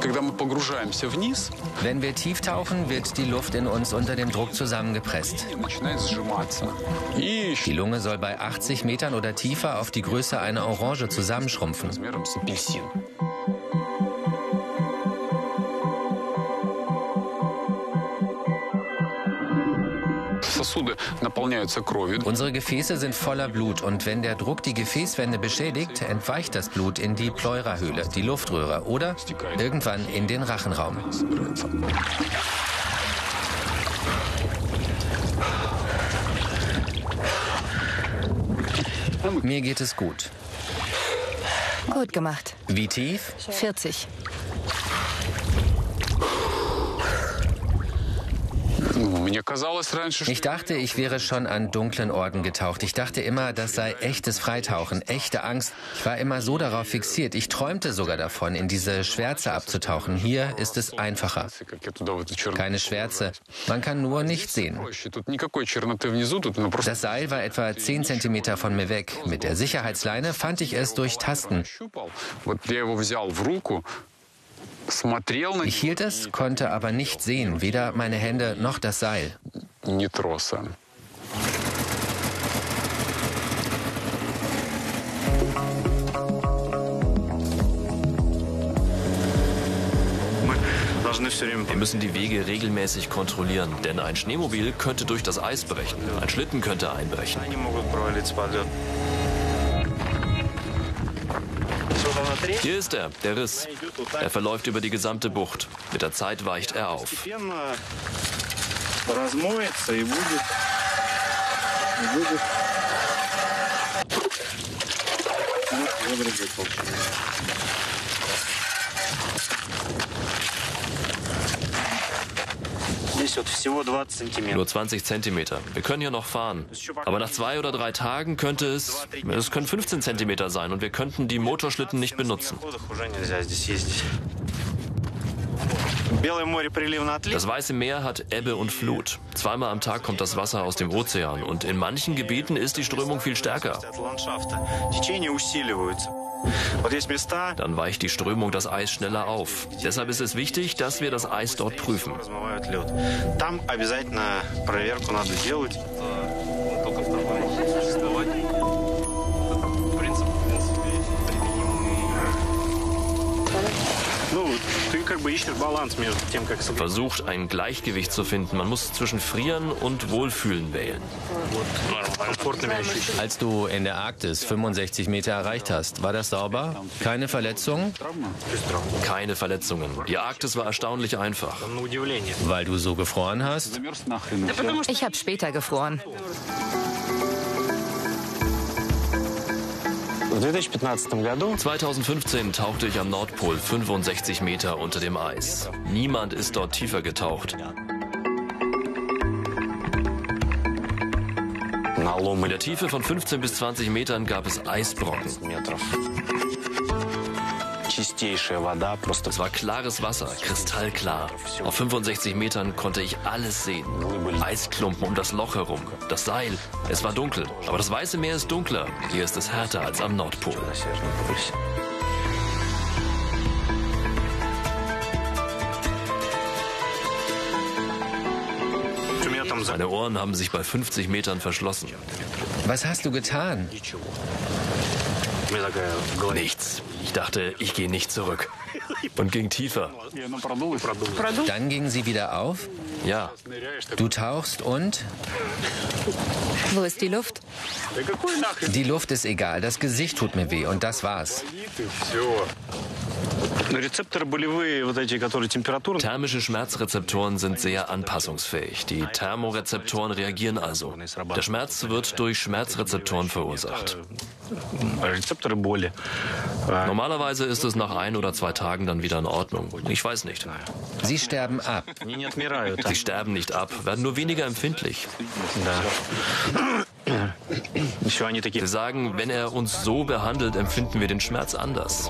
Wenn wir tief tauchen, wird die Luft in uns unter dem Druck zusammengepresst. Die Lunge soll bei 80 Metern oder tiefer auf die Größe einer Orange zusammenschrumpfen. Unsere Gefäße sind voller Blut und wenn der Druck die Gefäßwände beschädigt, entweicht das Blut in die Pleurahöhle, die Luftröhre oder irgendwann in den Rachenraum. Mir geht es gut. Gut gemacht. Wie tief? 40. Ich dachte, ich wäre schon an dunklen Orten getaucht. Ich dachte immer, das sei echtes Freitauchen, echte Angst. Ich war immer so darauf fixiert. Ich träumte sogar davon, in diese Schwärze abzutauchen. Hier ist es einfacher. Keine Schwärze. Man kann nur nicht sehen. Das Seil war etwa 10 Zentimeter von mir weg. Mit der Sicherheitsleine fand ich es durch Tasten. Ich hielt es, konnte aber nicht sehen, weder meine Hände noch das Seil. Wir müssen die Wege regelmäßig kontrollieren, denn ein Schneemobil könnte durch das Eis brechen, ein Schlitten könnte einbrechen. Hier ist er, der Riss. Er verläuft über die gesamte Bucht. Mit der Zeit weicht er auf. 'Nur 20 Zentimeter. Wir können hier noch fahren. Aber nach 2 oder 3 Tagen könnte es können 15 Zentimeter sein und wir könnten die Motorschlitten nicht benutzen. Das Weiße Meer hat Ebbe und Flut. Zweimal am Tag kommt das Wasser aus dem Ozean und in manchen Gebieten ist die Strömung viel stärker. Dann weicht die Strömung das Eis schneller auf. Deshalb ist es wichtig, dass wir das Eis dort prüfen. Versucht, ein Gleichgewicht zu finden. Man muss zwischen Frieren und Wohlfühlen wählen. Als du in der Arktis 65 Meter erreicht hast, war das sauber? Keine Verletzungen? Keine Verletzungen. Die Arktis war erstaunlich einfach. Weil du so gefroren hast? Ich habe später gefroren. 2015 tauchte ich am Nordpol 65 Meter unter dem Eis. Niemand ist dort tiefer getaucht. In der Tiefe von 15 bis 20 Metern gab es Eisbrocken. Es war klares Wasser, kristallklar. Auf 65 Metern konnte ich alles sehen. Eisklumpen um das Loch herum, das Seil. Es war dunkel, aber das Weiße Meer ist dunkler. Hier ist es härter als am Nordpol. Meine Ohren haben sich bei 50 Metern verschlossen. Was hast du getan? Nichts. Ich dachte, ich gehe nicht zurück. Und ging tiefer. Dann gingen sie wieder auf? Ja. Du tauchst und? Wo ist die Luft? Die Luft ist egal, das Gesicht tut mir weh und das war's. Thermische Schmerzrezeptoren sind sehr anpassungsfähig. Die Thermorezeptoren reagieren also. Der Schmerz wird durch Schmerzrezeptoren verursacht. Normalerweise ist es nach 1 oder 2 Tagen dann wieder in Ordnung. Ich weiß nicht. Sie sterben ab. Sie sterben nicht ab, werden nur weniger empfindlich. Sie sagen, wenn er uns so behandelt, empfinden wir den Schmerz anders.